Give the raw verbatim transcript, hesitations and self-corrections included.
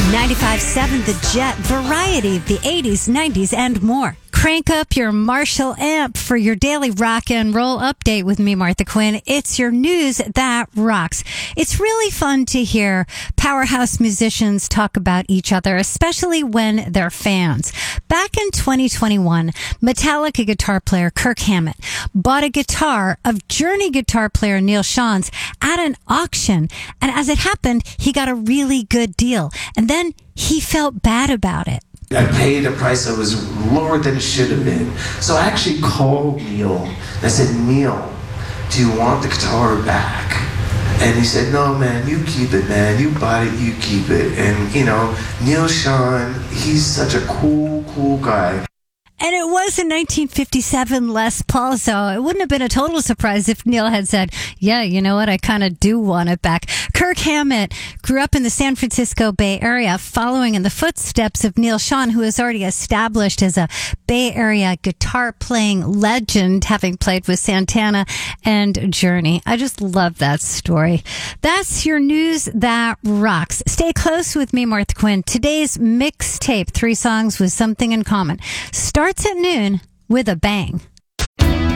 ninety-five point seven The Jet, variety of the eighties, nineties, and more. Crank up your Marshall amp for your daily rock and roll update with me, Martha Quinn. It's your news that rocks. It's really fun to hear powerhouse musicians talk about each other, especially when they're fans. Back in twenty twenty-one, Metallica guitar player Kirk Hammett bought a guitar of Journey guitar player Neil Sean's at an auction, and as it happened, he got a really good deal. And then he felt bad about it. I paid a price that was lower than it should have been. So I actually called Neil. I said, Neil, do you want the guitar back? And he said, no, man, you keep it, man. You bought it, you keep it. And, you know, Neil Sean, he's such a cool, cool guy. And it was in nineteen fifty-seven Les Paul, so it wouldn't have been a total surprise if Neil had said, yeah, you know what, I kind of do want it back. Kirk Hammett grew up in the San Francisco Bay Area, following in the footsteps of Neil Sean, who is already established as a Bay Area guitar-playing legend, having played with Santana and Journey. I just love that story. That's your news that rocks. Stay close with me, Martha Quinn. Today's mixtape, three songs with something in common, starts at noon with a bang.